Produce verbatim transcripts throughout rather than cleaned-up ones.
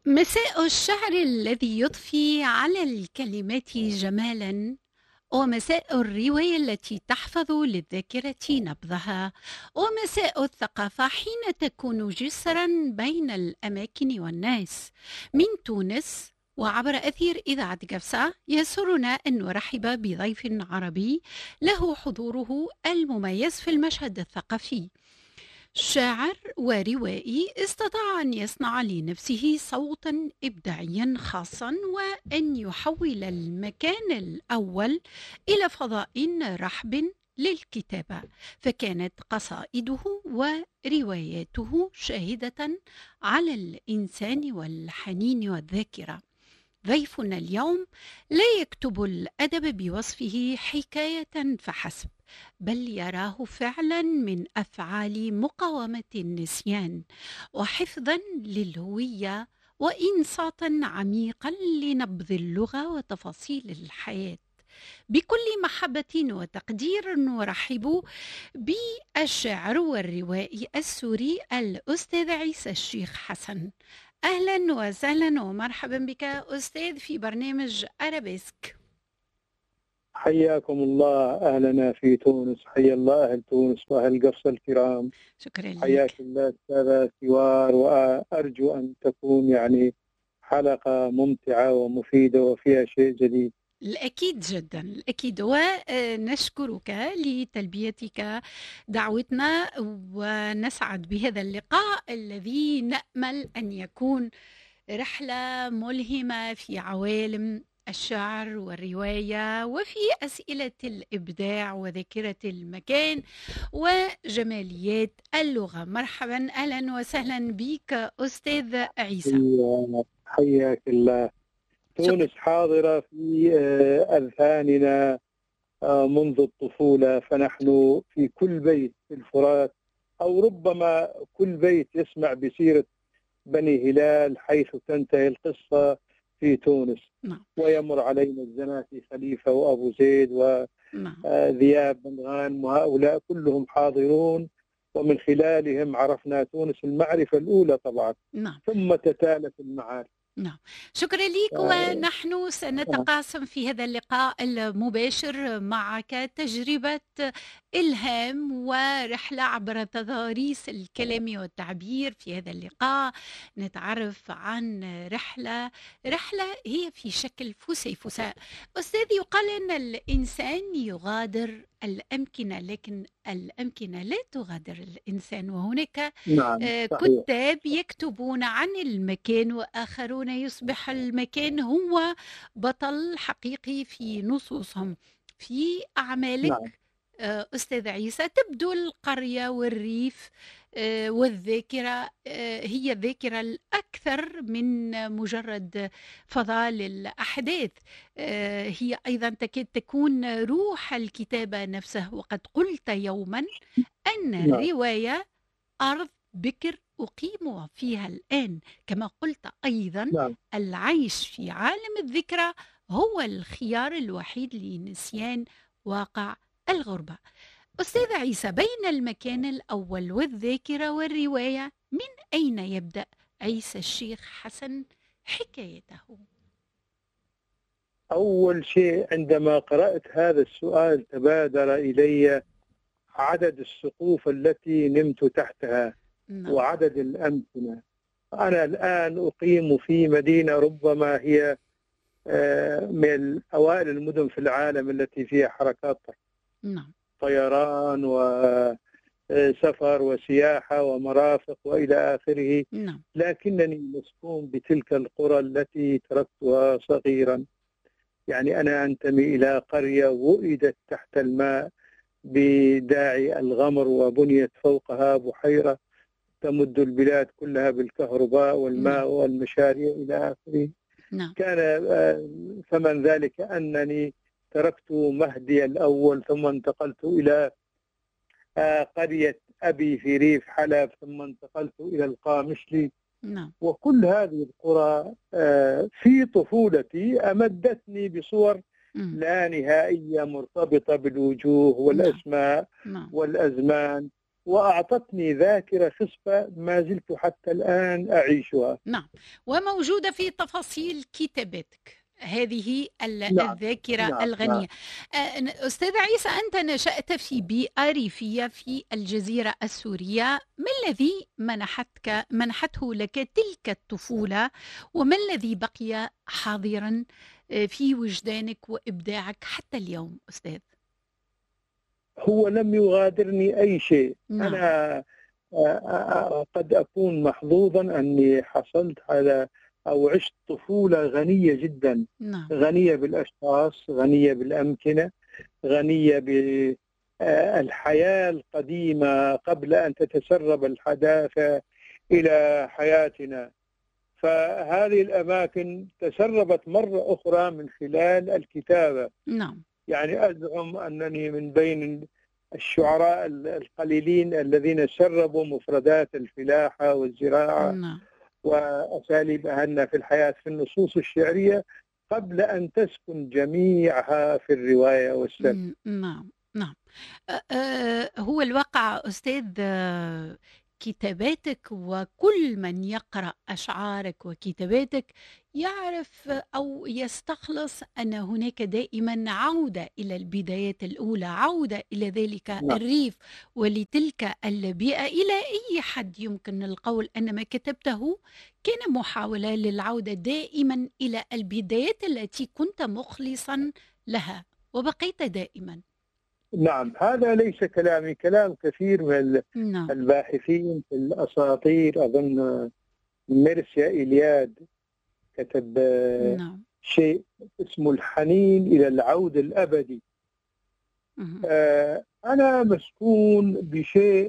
مساء الشعر الذي يضفي على الكلمات جمالا، ومساء الرواية التي تحفظ للذاكرة نبضها، ومساء الثقافة حين تكون جسرا بين الأماكن والناس. من تونس وعبر أثير إذاعة قفصة يسرنا أن نرحب بضيف عربي له حضوره المميز في المشهد الثقافي. شاعر وروائي استطاع أن يصنع لنفسه صوتا إبداعيا خاصا، وأن يحول المكان الأول إلى فضاء رحب للكتابة، فكانت قصائده ورواياته شاهدة على الإنسان والحنين والذاكرة. ضيفنا اليوم لا يكتب الأدب بوصفه حكاية فحسب، بل يراه فعلا من أفعال مقاومة النسيان وحفظا للهوية، وإنصاتا عميقا لنبض اللغة وتفاصيل الحياة. بكل محبة وتقدير نرحب بالشاعر والروائي السوري الأستاذ عيسى الشيخ حسن. أهلا وسهلا ومرحبا بك أستاذ في برنامج أرابيسك. حياكم الله أهلنا في تونس، حيا الله أهل تونس وأهل قفص الكرام. شكرا حياك لك. الله أستاذة سوار، وأرجو أن تكون يعني حلقة ممتعة ومفيدة وفيها شيء جديد. الأكيد جدا الأكيد، ونشكرك لتلبيتك دعوتنا، ونسعد بهذا اللقاء الذي نأمل أن يكون رحلة ملهمة في عوالم الشعر والرواية، وفي أسئلة الإبداع وذاكرة المكان وجماليات اللغة. مرحبا، أهلا وسهلا بك أستاذ عيسى. حيا- حياك الله. شكرا. تونس حاضرة في آه، أذهاننا آه، منذ الطفولة، فنحن في كل بيت في الفرات، أو ربما كل بيت يسمع بسيرة بني هلال حيث تنتهي القصة في تونس. نعم. ويمر علينا الزناتي خليفة وأبو زيد نعم. وذياب بن غانم، وهؤلاء كلهم حاضرون، ومن خلالهم عرفنا تونس المعرفة الأولى طبعا، نعم. ثم تتالت المعارف. نعم، شكرا لك. آه، ونحن سنتقاسم في هذا اللقاء المباشر معك تجربة إلهام ورحلة عبر تضاريس الكلام والتعبير. في هذا اللقاء نتعرف عن رحلة رحلة هي في شكل فسيفساء. أستاذ، يقال أن الإنسان يغادر الأمكنة، لكن الأمكنة لا تغادر الإنسان، وهناك نعم آه، صحيح. كتاب يكتبون عن المكان، وآخرون يصبح المكان هو بطل حقيقي في نصوصهم. في نعم أعمالك آه، أستاذ عيسى تبدو القرية والريف آه، والذاكرة آه، هي الذاكرة الأكثر من مجرد فضاء للأحداث. آه، هي أيضا تكاد تكون روح الكتابة نفسه، وقد قلت يوما أن نعم الرواية أرض بكر أقيم فيها الآن، كما قلت أيضا نعم العيش في عالم الذكرى هو الخيار الوحيد لنسيان واقع الغربة. أستاذ عيسى، بين المكان الأول والذاكرة والرواية، من أين يبدأ عيسى الشيخ حسن حكايته؟ أول شيء عندما قرأت هذا السؤال تبادر إلي عدد السقوف التي نمت تحتها نعم. وعدد الأمكنة. أنا الآن أقيم في مدينة ربما هي آه، من أوائل المدن في العالم التي فيها حركات نعم. طيران وسفر وسياحة ومرافق وإلى آخره، نعم. لكنني مسكون بتلك القرى التي تركتها صغيرا. يعني أنا أنتمي إلى قرية وئدت تحت الماء بداعي الغمر، وبنيت فوقها بحيرة تمد البلاد كلها بالكهرباء نعم. والماء والمشاريع إلى آخره. نعم. كان آه، ثمن ذلك أنني تركت مهدي الأول، ثم انتقلت إلى آه، قرية أبي في ريف حلب، ثم انتقلت إلى القامشلي. نعم. وكل هذه القرى آه، في طفولتي أمدتني بصور مم. لا نهائية مرتبطة بالوجوه نعم. والأسماء نعم. والأزمان. وأعطتني ذاكرة خصبة ما زلت حتى الآن أعيشها. نعم، وموجودة في تفاصيل كتاباتك هذه ال- نعم الذاكرة نعم نعم. الغنية. آه، ن- أستاذ عيسى، أنت نشأت في بيئة ريفية في الجزيرة السورية. ما الذي منحتك منحته لك تلك الطفولة، وما الذي بقي حاضرا آه، في وجدانك وإبداعك حتى اليوم أستاذ؟ هو لم يغادرني أي شيء. نعم. أنا آه، آه، قد أكون محظوظا أني حصلت على أو عشت طفولة غنية جدا، نعم. غنية بالأشخاص، غنية بالأمكنة، غنية بالحياة القديمة قبل أن تتسرب الحداثة إلى حياتنا. فهذه الأماكن تسربت مرة أخرى من خلال الكتابة. نعم. يعني أزعم أنني من بين الشعراء القليلين الذين سربوا مفردات الفلاحة والزراعة نعم. وأساليبها في الحياة في النصوص الشعرية قبل أن تسكن جميعها في الرواية والسرد. م- نعم. نعم. أ- أ- هو الواقع أستاذ، آه، كتاباتك وكل من يقرأ أشعارك وكتاباتك يعرف أو يستخلص أن هناك دائما عودة إلى البدايات الأولى، عودة إلى ذلك نعم الريف ولتلك البيئة. إلى أي حد يمكن القول أن ما كتبته كان محاولة للعودة دائما إلى البدايات التي كنت مخلصا لها وبقيت دائما؟ نعم. هذا ليس كلامي، كلام كثير من نعم. الباحثين في الأساطير. أظن ميرسيا إلياد كتب نعم. شيء اسمه الحنين إلى العود الأبدي. مهم. أنا مسكون بشيء،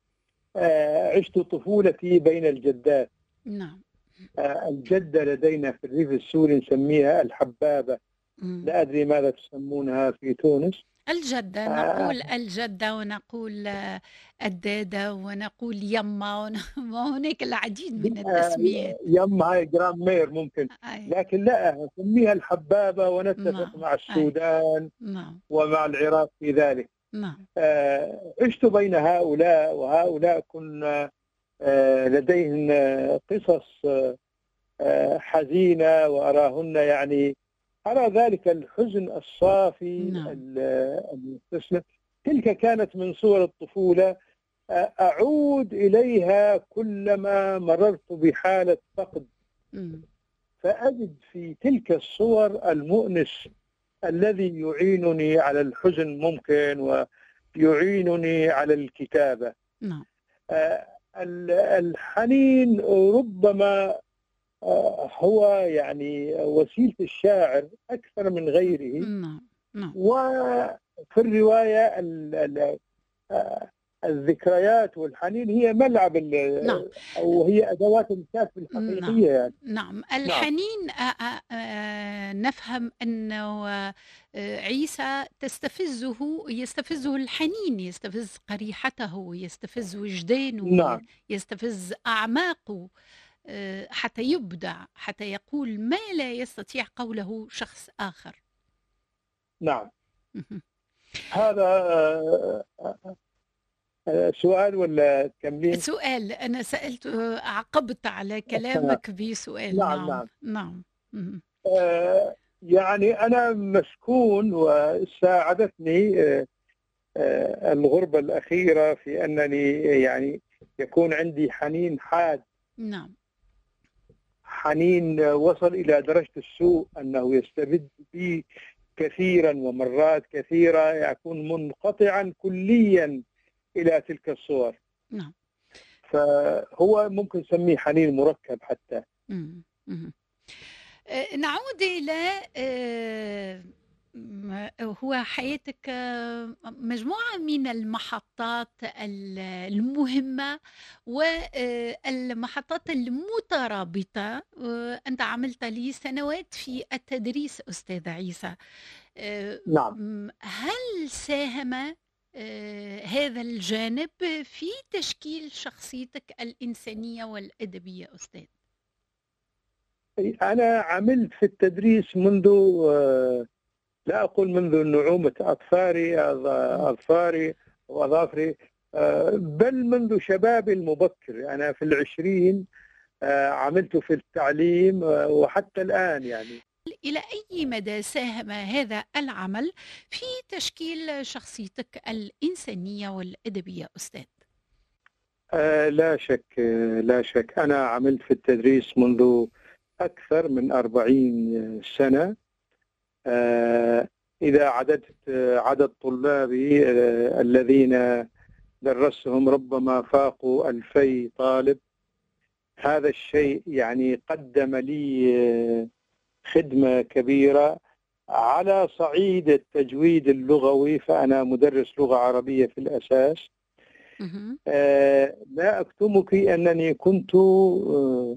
عشت طفولتي بين الجدات. نعم. الجدة لدينا في الريف السوري نسميها الحبابة، مم. لا أدري ماذا تسمونها في تونس. الجدة، نقول الجدة ونقول آه، الدادة ونقول يما ون- وهناك العديد من التسميات. يم هاي جرام مير ممكن، أي. لكن لا نسميها الحبابة ونتفق نعم. مع أي. السودان نعم. ومع العراق في ذلك. نعم. آه، عشت بين هؤلاء، وهؤلاء كنا آه، لديهن آه، قصص آه، حزينة، وأراهن يعني أرى ذلك الحزن الصافي نعم. المستسلم. تلك كانت من صور الطفولة، آه، أعود إليها كلما مررت بحالة فقد، مم. فأجد في تلك الصور المؤنس الذي يعينني على الحزن ممكن، ويعينني على الكتابة. نعم. آه، الحنين ربما آه، هو يعني وسيلة الشاعر أكثر من غيره. نعم. نعم. وفي الرواية ال- ال- آه، الذكريات والحنين هي ملعب ال- نعم. أو هي أدوات الكتابة نعم. الحقيقية يعني. نعم. نعم الحنين، آه، آه، آه، نفهم أنه آه، عيسى تستفزه يستفزه الحنين، يستفز قريحته، يستفز وجدانه، ي- نعم يستفز أعماقه، آه، حتى يبدع، حتى يقول ما لا يستطيع قوله شخص آخر. نعم. هذا آه، آه، سؤال ولا تكملين؟ سؤال، أنا سألت، آه، عقبت على كلامك بسؤال. نعم نعم. نعم. نعم. مهم. آه، يعني أنا مسكون وساعدتني آه، آه، الغربة الأخيرة في أنني يعني يكون عندي حنين حاد، نعم. حنين وصل إلى درجة السوء أنه يستبد بي كثيرا ومرات كثيرة، يكون منقطعا كليا إلى تلك الصور. نعم. فهو ممكن نسميه حنين مركب حتى. مم. مم. آه، نعود إلى آه، م- هو حياتك، آه، مجموعة من المحطات ال- المهمة والمحطات المترابطة. آه، أنت عملت لي سنوات في التدريس أستاذ عيسى. آه، نعم. م- هل ساهم آه، هذا الجانب في تشكيل شخصيتك الإنسانية والأدبية أستاذ؟ أنا عملت في التدريس منذ آه، لا أقول منذ نعومة أطفالي م- أظفاري وأظافري، آه، بل منذ شبابي المبكر. أنا في العشرين آه، عملت في التعليم، آه، وحتى الآن يعني. إلى أي مدى ساهم هذا العمل في تشكيل شخصيتك الإنسانية والأدبية أستاذ؟ آه، لا شك، آه، لا شك، أنا عملت في التدريس منذ أكثر من أربعين سنة. آه، إذا عددت آه، عدد طلابي آه، الذين درستهم ربما فاقوا ألفي طالب. هذا الشيء يعني قدم لي آه، خدمة كبيرة على صعيد التجويد اللغوي، فأنا مدرس لغة عربية في الأساس. مهم. آه، لا أكتمك أنني كنت آه،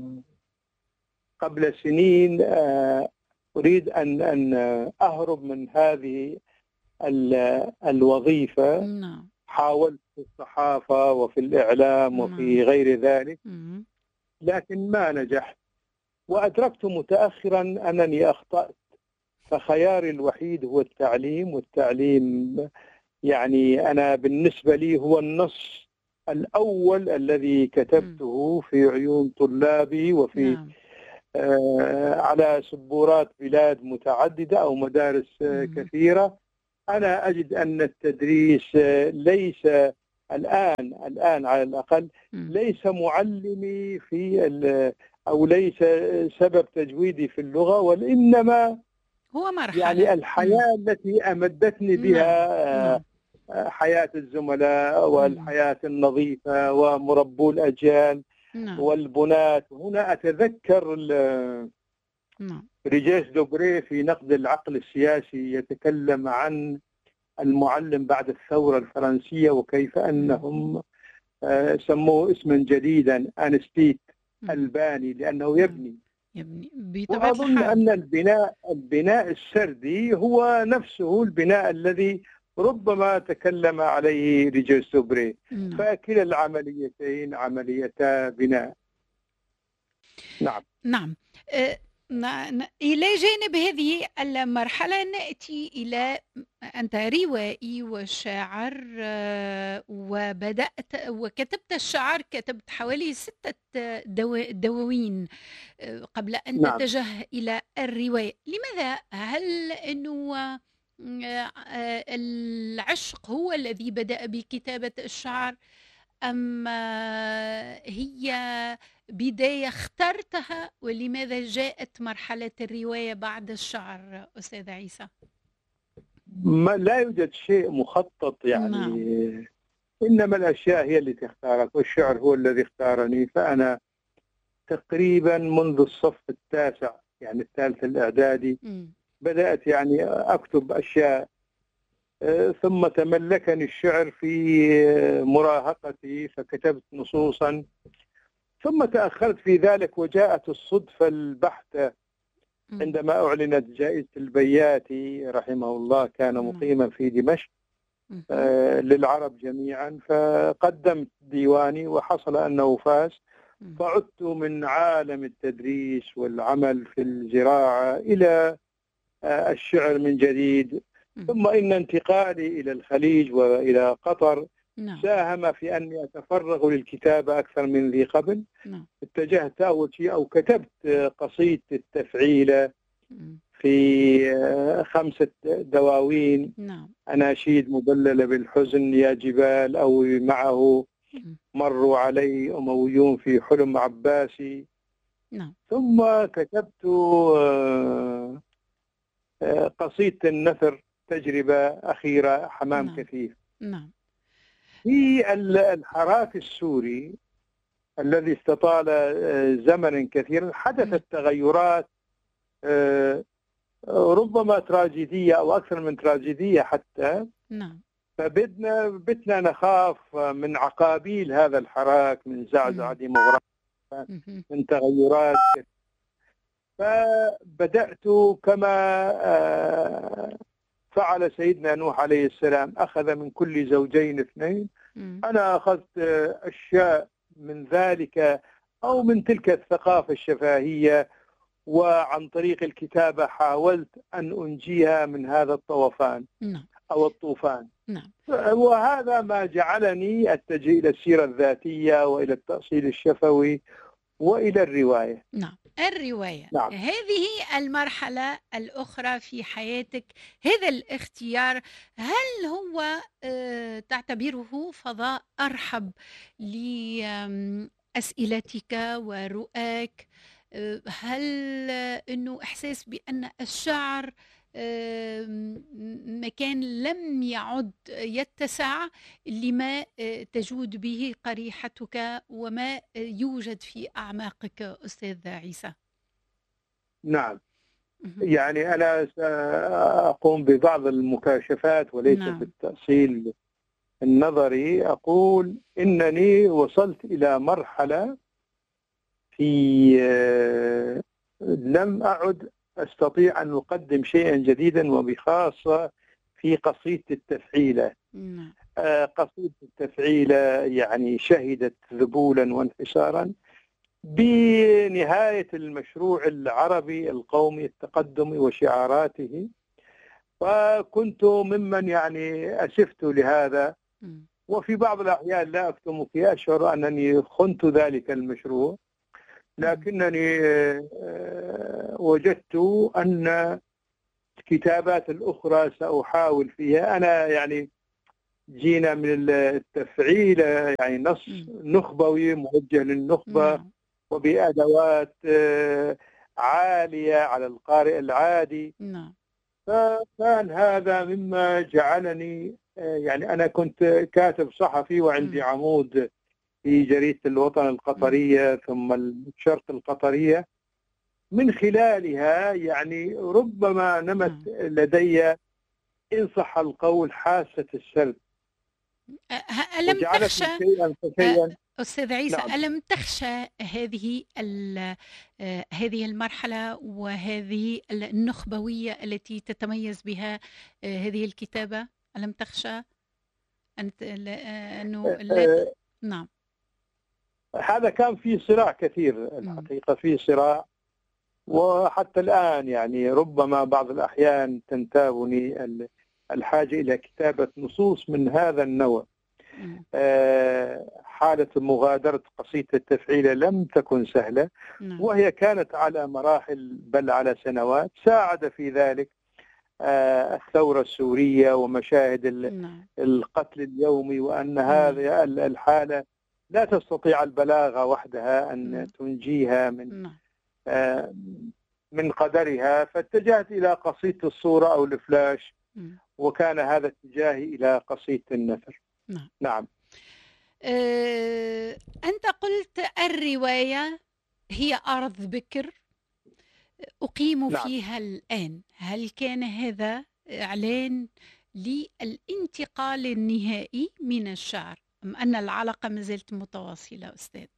قبل سنين آه، أريد أن أن أهرب من هذه ال- الوظيفة. نعم. حاولت في الصحافة وفي الإعلام نعم. وفي غير ذلك، مهم. لكن ما نجحت، وأدركت متأخرا أنني أخطأت. فخياري الوحيد هو التعليم، والتعليم يعني أنا بالنسبة لي هو النص الأول الذي مم. كتبته في عيون طلابي وفي نعم. آه، على سبورات بلاد متعددة أو مدارس آه، مم. كثيرة. أنا أجد أن التدريس آه، ليس الآن الآن على الأقل مم. ليس معلمي في ال- أو ليس سبب تجويدي في اللغة، وإنما هو يعني مرحلة. مم. الحياة التي أمدتني نعم. بها، آه، نعم. حياة الزملاء مم. والحياة النظيفة ومربو الأجيال نعم. والبناة. هنا أتذكر ال- نعم. ريجيس دوبري في نقد العقل السياسي يتكلم عن المعلم بعد الثورة الفرنسية، وكيف مم. أنهم آه، سموه اسما جديدا أنستيت، مم. الباني، لأنه نعم. يبني. يبني بطبيعة وأظن الحال. أن البناء البناء السردي هو نفسه البناء الذي ربما تكلم عليه ريجيس دوبري. نعم. فكلا العمليتين عمليتا بناء. نعم. نعم. آه، ن- ن- إلى جانب هذه المرحلة نأتي إلى أنت روائي وشاعر، آه، وبدأت وكتبت الشعر، كتبت حوالي ستة دوا- دواوين آه، قبل أن نعم. تتجه إلى الرواية. لماذا؟ هل أنه آه، آه، العشق هو الذي بدأ بكتابة الشعر، أم آه، هي بداية اخترتها؟ ولماذا جاءت مرحلة الرواية بعد الشعر أستاذ عيسى؟ ما لا يوجد شيء مخطط نعم. يعني، إنما الأشياء هي اللي تختارك، والشعر هو الذي اختارني. فأنا تقريبا منذ الصف التاسع يعني الثالث الإعدادي مم. بدأت يعني أكتب أشياء. آه، ثم تملكني الشعر في آه، مراهقتي، فكتبت نصوصا. ثم تأخرت في ذلك، وجاءت الصدفة البحتة مم. عندما أعلنت جائزة البياتي رحمه الله، كان نعم. مقيما في دمشق، مهم. آه، للعرب جميعا. فقدمت ديواني وحصل أنه فاز. مم. فعدت من عالم التدريس والعمل في الزراعة إلى آه، الشعر من جديد. مم. ثم إن انتقالي إلى الخليج وإلى قطر نعم. ساهم في أني أتفرغ للكتابة أكثر من ذي قبل. نعم. اتجهت أول شيء أو كتبت آه، قصيدة التفعيلة مم. في آه، خمسة دواوين: نعم. أناشيد مبللة بالحزن يا جبال، أو معه مم. مروا علي أمويون في حلم عباسي. نعم. ثم كتبت آه، آه، قصيدة النثر، تجربة أخيرة، حمام نعم. كثيف. نعم. في ال- الحراك السوري الذي استطال آه، زمنا كثيرا، مم. حدثت تغيرات آه، ربما تراجيدية أو أكثر من تراجيدية حتى. نعم. فبدنا بدنا نخاف من عقابيل هذا الحراك، من زعزعة مم. ديموغرافية، مهم. من تغيرات. فبدأت كما آه، فعل سيدنا نوح عليه السلام، أخذ من كل زوجين اثنين. مم. أنا أخذت آه، أشياء من ذلك أو من تلك الثقافة الشفاهية، وعن طريق الكتابة حاولت أن أنجيها من هذا الطوفان. نعم. أو الطوفان. نعم. وهذا ما جعلني أتجه إلى السيرة الذاتية وإلى التأصيل الشفوي وإلى الرواية. نعم، الرواية نعم. هذه المرحلة الأخرى في حياتك، هذا الاختيار هل هو آه، تعتبره فضاء أرحب لأسئلتك ورؤاك؟ آه، هل آه، أنه إحساس بأن الشعر آه، م- مكان لم يعد يتسع لما آه، تجود به قريحتك وما آه، يوجد في أعماقك أستاذ عيسى؟ نعم، مهم. يعني أنا سأقوم ببعض المكاشفات وليس نعم. بالتأصيل النظري. أقول إنني وصلت إلى مرحلة في آه، لم أعد أستطيع أن أقدم شيئا جديدا، وبخاصة في قصيدة التفعيلة. نعم. آه، قصيدة التفعيلة يعني شهدت ذبولا وانحسارا بنهاية المشروع العربي القومي التقدمي وشعاراته، وكنت ممن يعني أسفت لهذا. مم. وفي بعض الأحيان لا أكتمك أشعر أنني خنت ذلك المشروع، مم. لكنني آه، وجدت أن الكتابات الأخرى سأحاول فيها. أنا يعني جينا من التفعيل يعني نص مم. نخبوي موجه للنخبة نعم. وبأدوات آه، عالية على القارئ العادي. نعم. فكان هذا مما جعلني آه، يعني أنا كنت كاتب صحفي وعندي مم. عمود في جريدة الوطن مم. القطرية ثم الشرق القطرية. من خلالها يعني ربما نمت نعم. لدي إن صح القول حاسة السرد، أ- ألم وجعلتني تخشى شيئا أ- فشيئا. أستاذ عيسى، نعم. ألم تخشى هذه ال- آه، هذه المرحلة وهذه النخبوية التي تتميز بها آه، هذه الكتابة؟ ألم تخشى أن ت- لا- آه، أنه لا ت... آه، نعم. هذا كان في صراع كثير مم. الحقيقة، في صراع. وحتى الآن يعني ربما بعض الأحيان تنتابني ال- الحاجة إلى كتابة نصوص من هذا النوع. مم. آه، حالة مغادرة قصيدة التفعيل لم تكن سهلة، نعم. وهي كانت على مراحل بل على سنوات. ساعد في ذلك آه، الثورة السورية ومشاهد ال- نعم. القتل اليومي، وأن نعم. هذه ال- الحالة لا تستطيع البلاغة وحدها أن نعم. تنجيها من نعم. آه، من قدرها. فاتجهت إلى قصيدة الصورة أو الفلاش، مم. وكان هذا اتجاهي إلى قصيدة النثر. نعم. نعم. أه، أنت قلت الرواية هي أرض بكر أقيم نعم. فيها الآن. هل كان هذا إعلان للانتقال النهائي من الشعر أم أن العلاقة ما زالت متواصلة أستاذ؟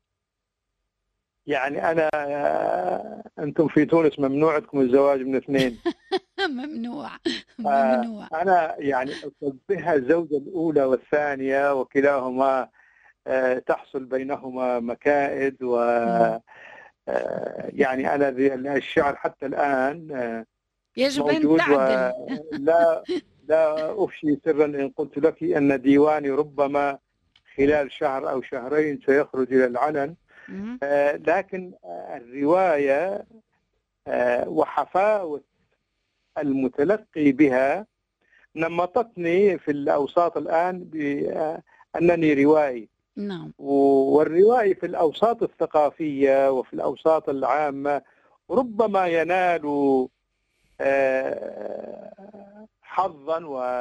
يعني أنا آه، أنتم في تونس ممنوع عندكم الزواج من اثنين. ممنوع. آه، ممنوع. أنا يعني أشبهها الزوجة الأولى والثانية، وكلاهما آه، تحصل بينهما مكائد. و مم. آه، يعني أنا ذي- الشعر حتى الآن آه، يجب أن موجود. تعدل. ولا لا أفشي سرا إن قلت لك أن ديواني ربما خلال شهر أو شهرين سيخرج إلى العلن. مم. آه، لكن آه، الرواية آه، وحفاوة المتلقي بها نمطتني في الأوساط الآن بأنني روائي. نعم. والروائي في الأوساط الثقافية وفي الأوساط العامة ربما ينال آه، حظا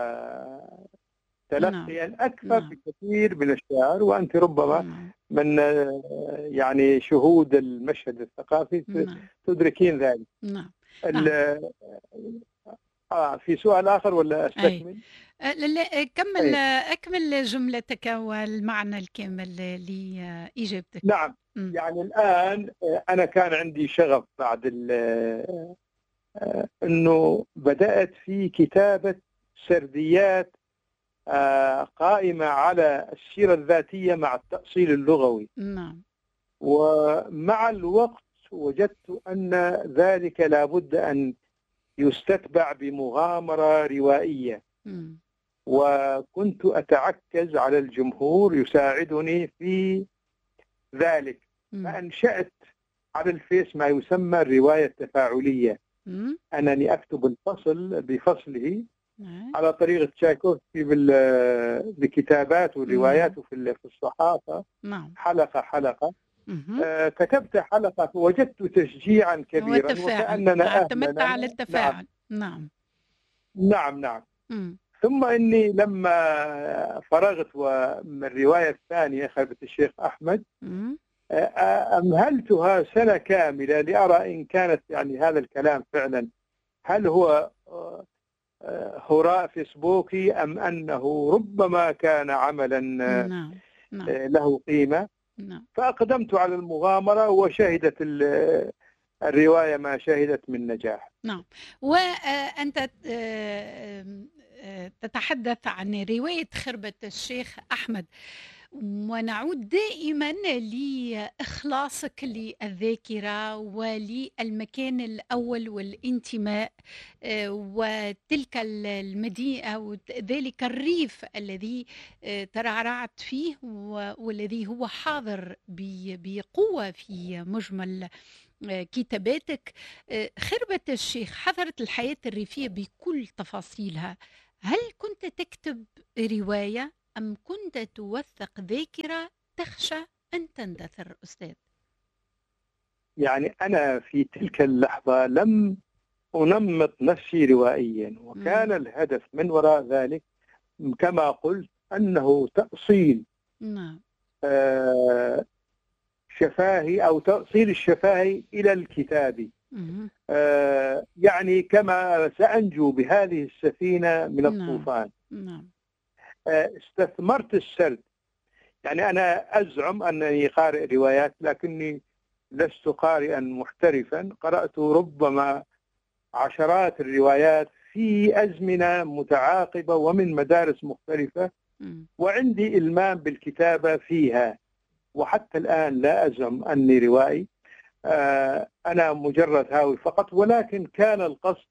وتلقيا نعم. أكثر نعم. بكثير من الشعر. وأنت ربما نعم. من آه، يعني شهود المشهد الثقافي نعم. تدركين ذلك. نعم. ال- نعم. آه في سؤال آخر ولا أي أستكمل؟ أه، لا لا، كمل أي. أكمل جملتك والمعنى الكامل لإجابتك. نعم. مم. يعني الآن آه، أنا كان عندي شغف بعد ال- آه، أنه بدأت في كتابة سرديات آه، قائمة على السيرة الذاتية مع التأصيل اللغوي. نعم. ومع الوقت وجدت أن ذلك لابد أن يستتبع بمغامرة روائية. مم. وكنت أتعكز على الجمهور يساعدني في ذلك، مم. فأنشأت على الفيس ما يسمى الرواية التفاعلية، مم. أنني أكتب الفصل بفصله نعم. على طريقة تشايكوفسكي بال- بكتابات نعم. ورواياته في ال- في الصحافة، نعم. حلقة حلقة. مهم. آه، كتبت حلقة وجدت تشجيعا هو كبيرا تفاعل، وكأننا اعتمدت أهلنا. على نعم التفاعل. نعم. نعم نعم. مم. ثم إني لما فرغت و- من الرواية الثانية خيبة الشيخ أحمد، مم. آه، أمهلتها سنة كاملة لأرى إن كانت يعني هذا الكلام فعلا هل هو آه، آه، هراء فيسبوكي أم أنه ربما كان عملا نعم. نعم. آه، له قيمة. نعم. فأقدمت على المغامرة وشهدت ال- الرواية ما شهدت من نجاح. نعم. وأنت تتحدث عن رواية خربة الشيخ أحمد، ونعود دائما لإخلاصك للذاكرة وللمكان الأول والانتماء، آه، وتلك المدينة وذلك الريف الذي آه، ترعرعت فيه و- والذي هو حاضر ب- بقوة في مجمل آه، كتاباتك. آه، خربة الشيخ حضرت الحياة الريفية بكل تفاصيلها. هل كنت تكتب رواية أم كنت توثق ذاكرة تخشى أن تندثر أستاذ؟ يعني أنا في تلك اللحظة لم أنمط نفسي روائيا، وكان مم. الهدف من وراء ذلك كما قلت أنه تأصيل نعم. آه، شفاهي أو تأصيل الشفاهي إلى الكتاب. مم. آه، يعني كما سأنجو بهذه السفينة من نعم. الطوفان. نعم. آه، استثمرت السرد. يعني أنا أزعم أنني قارئ روايات، لكني لست قارئا محترفا. قرأت ربما عشرات الروايات في أزمنة متعاقبة ومن مدارس مختلفة، مم. وعندي إلمام بالكتابة فيها. وحتى الآن لا أزعم أني روائي، آه، أنا مجرد هاوي فقط. ولكن كان القصد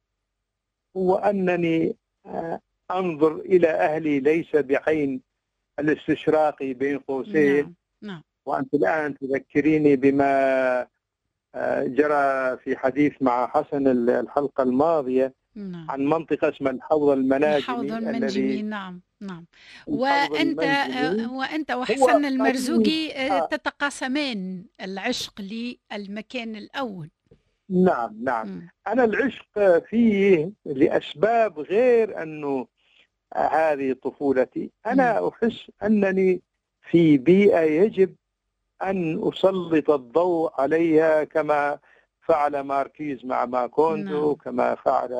هو أنني آه، أنظر إلى أهلي ليس بعين الاستشراقي بين قوسين. نعم. نعم. وأنت الآن تذكريني بما آه، جرى في حديث مع حسن الحلقة الماضية نعم. عن منطقة اسمها الحوض الحوض المناجمي المنجمي. الذي نعم. نعم. الحوض وأنت المنجمي آه، وأنت هو وحسن قريب. المرزوقي آه، آه تتقاسمان العشق للمكان الأول. نعم نعم. مم. أنا العشق فيه لأسباب غير أنه هذه طفولتي. مم. أنا أحس أنني في بيئة يجب أن أسلط الضوء عليها، كما فعل ماركيز مع ماكوندو، نعم. كما فعل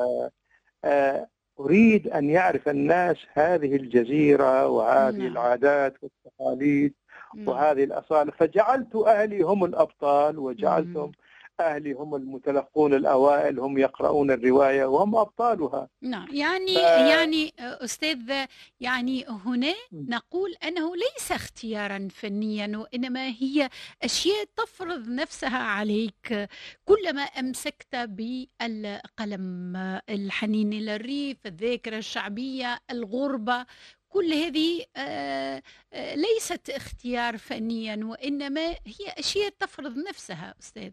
آه، أريد أن يعرف الناس هذه الجزيرة وهذه نعم. العادات والتقاليد نعم. وهذه الأصالة. فجعلت أهلي هم الأبطال، وجعلتهم مم. أهلي هم المتلقون الأوائل، هم يقرؤون الرواية وهم أبطالها. نعم. ف... يعني يعني آه، أستاذ، يعني هنا نقول أنه ليس اختيارا فنيا، وإنما هي أشياء تفرض نفسها عليك كلما أمسكت بالقلم. آه، الحنين إلى الريف، الذاكرة الشعبية، الغربة، كل هذه آه، آه، ليست اختيار فنيا، وإنما هي أشياء تفرض نفسها أستاذ.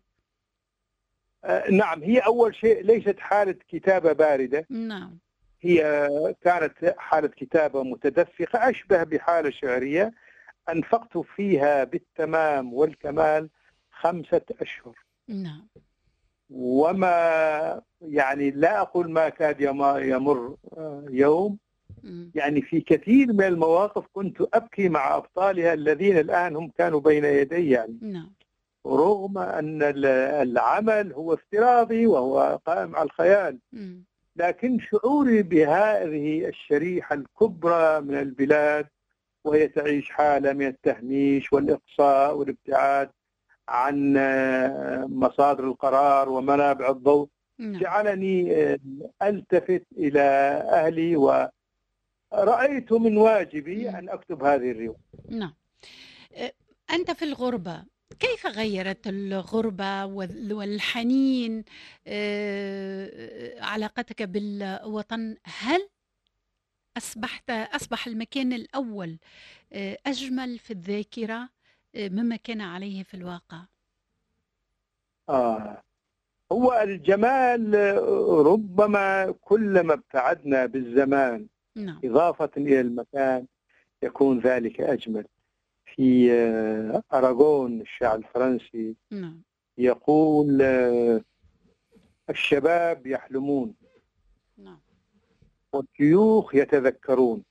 آه، نعم. هي أول شيء ليست حالة كتابة باردة، نعم. هي كانت حالة كتابة متدفقة أشبه بحالة شعرية. أنفقت فيها بالتمام والكمال خمسة أشهر، نعم. وما يعني لا أقول ما كاد يم- يمر آه، يوم. مم. يعني في كثير من المواقف كنت أبكي مع أبطالها الذين الآن هم كانوا بين يدي. يعني نعم. رغم أن ال- العمل هو افتراضي وهو قائم على الخيال، مم. لكن شعوري بهذه الشريحة الكبرى من البلاد وهي تعيش حالة من التهميش والإقصاء والابتعاد عن آه، مصادر القرار ومنابع الضوء نعم. جعلني آه، ألتفت إلى أهلي، ورأيت من واجبي مم. أن أكتب هذه الرواية. نعم. أ- أنت في الغربة، كيف غيرت الغربة وال- والحنين آه، علاقتك بالوطن؟ هل أصبحت أصبح المكان الأول آآ أجمل في الذاكرة آآ مما كان عليه في الواقع؟ آه هو الجمال ربما كلما ابتعدنا بالزمان نعم، إضافة إلى المكان يكون ذلك أجمل. في آه، أراغون الشاعر الفرنسي نعم، يقول آه، الشباب يحلمون نعم، والشيوخ يتذكرون.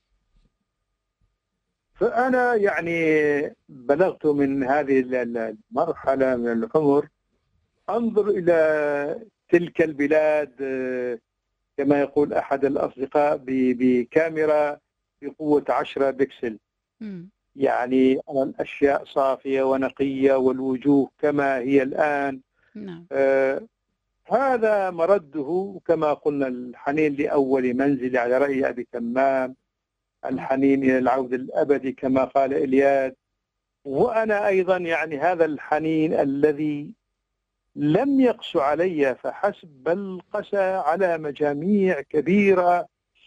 فأنا يعني بلغت من هذه المرحلة من العمر أنظر إلى تلك البلاد آه، كما يقول أحد الأصدقاء ب- بكاميرا بقوة عشرة بكسل. إمم، يعني الأشياء صافية ونقية والوجوه كما هي الآن. نعم، آه، هذا مرده كما قلنا الحنين لأول منزل على رأي أبي تمام، إمم، الحنين إلى العود الأبدي كما قال إلياد. وأنا أيضا يعني هذا الحنين الذي لم يقس علي فحسب بل قسى على مجاميع كبيرة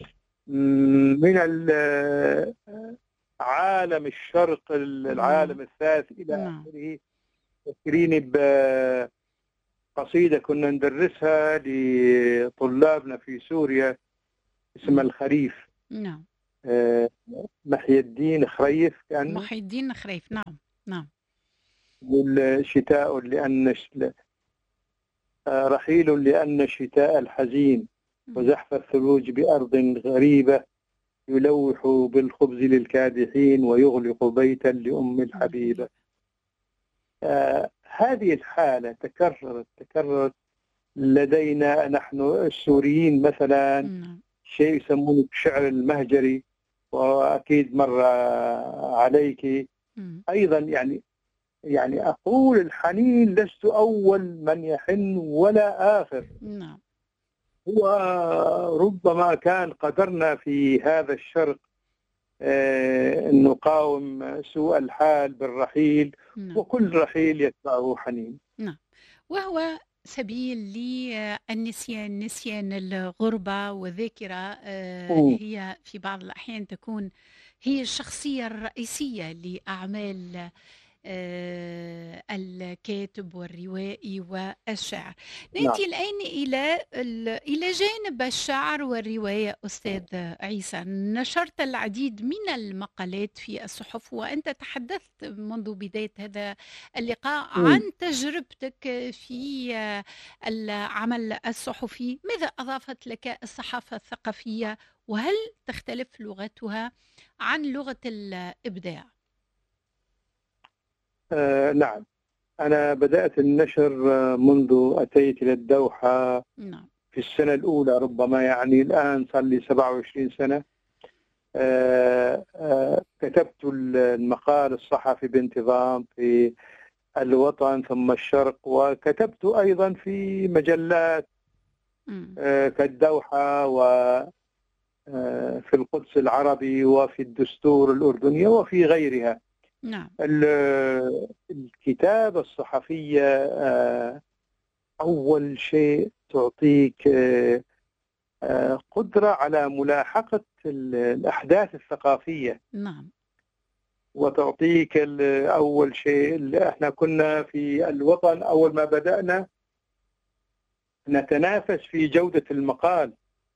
من ال- عالم الشرق، نعم، العالم الثالث إلى نعم، آخره. تذكريني بقصيدة كنا ندرسها لطلابنا في سوريا اسمها إمم، الخريف. نعم، آه، محي الدين خريف كأنه محي الدين خريف، نعم، نعم، يقول شتاء لأن آه، رحيل لأن الشتاء الحزين إمم، وزحف الثلوج بأرض غريبة يلوح بالخبز للكادحين ويغلق بيتا لأم الحبيبة. الحبيب، آه هذه الحالة تكررت تكررت لدينا نحن السوريين مثلا، نعم، شيء يسمونه الشعر المهجري، وأكيد مر عليك إمم، أيضا. يعني يعني أقول الحنين لست أول من يحن ولا آخر. نعم، هو ربما كان قدرنا في هذا الشرق آه، أن نقاوم سوء الحال بالرحيل، نعم. وكل رحيل يتبعه حنين. نعم، وهو سبيل للنسيان، نسيان الغربة والذاكرة. آه، مم. هي في بعض الأحيان تكون هي الشخصية الرئيسية لأعمال آه، الكاتب والروائي والشاعر. نعم. نأتي الآن إلى ال- إلى جانب الشعر والرواية أستاذ عيسى. نشرت العديد من المقالات في الصحف، وأنت تحدثت منذ بداية هذا اللقاء عن مم. تجربتك في آه، العمل الصحفي. ماذا أضافت لك الصحافة الثقافية، وهل تختلف لغتها عن لغة الإبداع؟ آه نعم، أنا بدأت النشر آه، منذ أتيت إلى الدوحة نعم، في السنة الأولى، ربما يعني الآن صار لي سبعة وعشرين سنة. آه آه كتبت المقال الصحفي بانتظام في الوطن ثم الشرق، وكتبت أيضا في مجلات مم. آه كالدوحة وفي القدس العربي وفي الدستور الأردنية وفي غيرها. نعم، ال- الكتابة الصحفية آه، أول شيء تعطيك آه، آه، قدرة على ملاحقة ال- الأحداث الثقافية، نعم، وتعطيك ال- أول شيء اللي احنا كنا في الوطن أول ما بدأنا نتنافس في جودة المقال،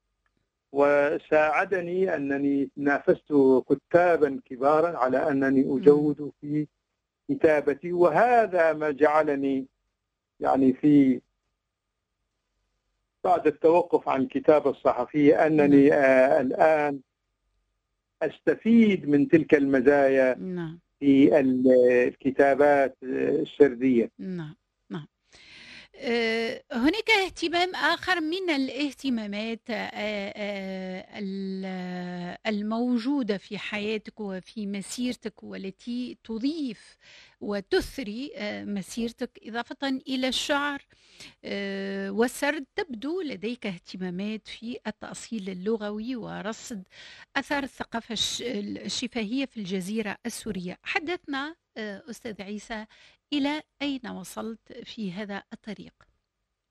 وساعدني أنني نافست كتابا كبارا على أنني مم. أجود في كتابتي. وهذا ما جعلني يعني في بعد التوقف عن الكتابة الصحفية نعم، أنني آه الآن أستفيد من تلك المزايا نعم، في ال- الكتابات آه، السردية. نعم، نعم. آه، هناك اهتمام آخر من الاهتمامات آه، آه، ال- الموجودة في حياتك وفي مسيرتك، والتي تضيف وتثري آه، مسيرتك إضافة إلى الشعر آه، والسرد. تبدو لديك اهتمامات في التأصيل اللغوي ورصد أثر الثقافة الش- الشفاهية في الجزيرة السورية. حدثنا آه، أستاذ عيسى، إلى أين وصلت في هذا الطريق؟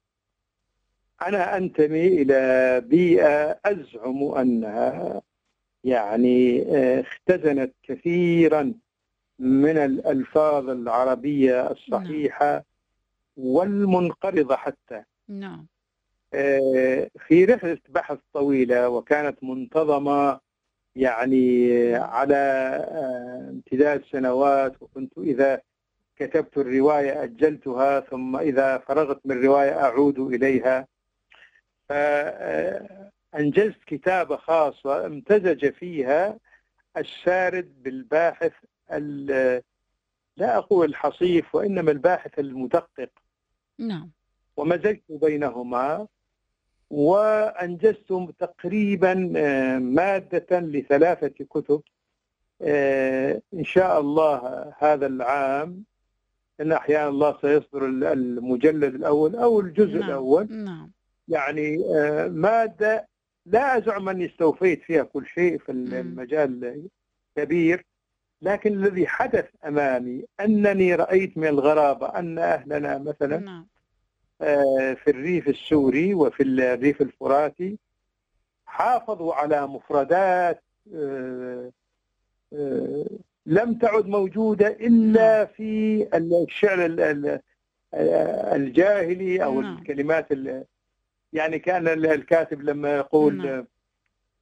أنا أنتمي إلى بيئة أزعم أنها يعني آه، اختزنت كثيرا من الألفاظ العربية نعم، الصحيحة والمنقرضة حتى، نعم، آه، في رحلة بحث طويلة وكانت منتظمة، يعني نعم، على آه، امتداد سنوات. وكنت إذا كتبت الرواية أجلتها، ثم إذا فرغت من الرواية أعود إليها. فأنجزت كتابة خاصة امتزج فيها السارد بالباحث، ال- لا أقول الحصيف، وإنما الباحث المدقق، نعم، ومزجت بينهما وأنجزت تقريبا آه، مادة لثلاثة كتب. آه، إن شاء الله هذا العام، إن أحيانا الله سيصدر المجلد الأول أو الجزء نعم، الأول. نعم، يعني آه، مادة لا أزعم أني استوفيت فيها كل شيء في مم، المجال كبير، لكن الذي حدث أمامي أنني رأيت من الغرابة أن أهلنا مثلا نعم، آه، في الريف السوري وفي الريف الفراتي حافظوا على مفردات آه، آه، لم تعد موجودة نعم، إلا في الشعر ال- ال- الجاهلي أو نعم، الكلمات ال- يعني كان الكاتب لما نعم، يقول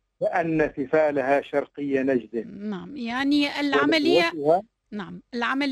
كأن تفالها شرقي نجد نعم، يعني العملية ولهوتها نعم، العملية